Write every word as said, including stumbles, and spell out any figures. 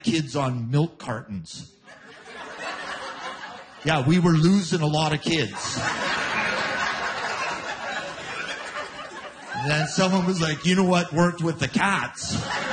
kids on milk cartons. Yeah, we were losing a lot of kids. And then someone was like, you know what worked with the cats?